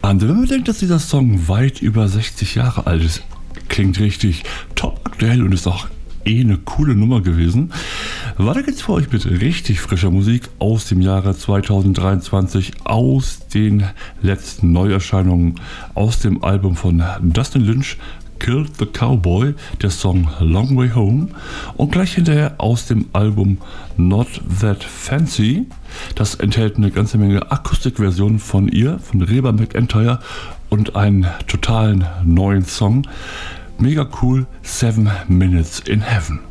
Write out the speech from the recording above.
Wahnsinn, wenn man bedenkt, dass dieser Song weit über 60 Jahre alt ist, klingt richtig top aktuell und ist auch eine coole Nummer gewesen. Weiter geht's für euch mit richtig frischer Musik aus dem Jahre 2023, aus den letzten Neuerscheinungen, aus dem Album von Dustin Lynch, Killed the Cowboy, der Song Long Way Home, und gleich hinterher aus dem Album Not That Fancy. Das enthält eine ganze Menge Akustikversionen von ihr, von Reba McEntire, und einen totalen neuen Song. Mega cool, 7 Minutes in Heaven.